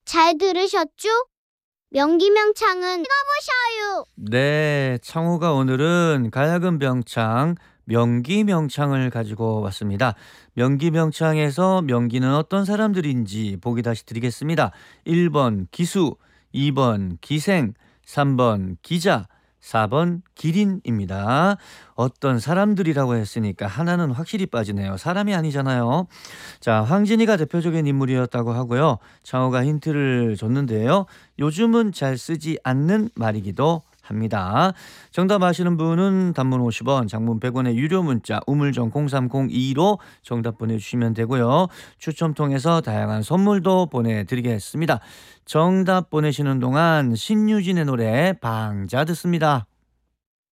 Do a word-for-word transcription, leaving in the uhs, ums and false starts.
잘 들으셨죠? 명기명창은 읽어보셔요. 네, 창호가 오늘은 가야금 병창, 명기명창을 가지고 왔습니다. 명기명창에서 명기는 어떤 사람들인지 보기 다시 드리겠습니다. 일 번 기수, 이 번 기생, 삼 번 기자, 사 번 기린입니다. 어떤 사람들이라고 했으니까 하나는 확실히 빠지네요. 사람이 아니잖아요. 자, 황진이가 대표적인 인물이었다고 하고요. 창호가 힌트를 줬는데요. 요즘은 잘 쓰지 않는 말이기도 합니다. 정답 아시는 분은 단문 오십 원, 장문 백 원의 유료 문자 우물정 공삼공이로 정답 보내주시면 되고요. 추첨 통해서 다양한 선물도 보내드리겠습니다. 정답 보내시는 동안 신유진의 노래 방자 듣습니다.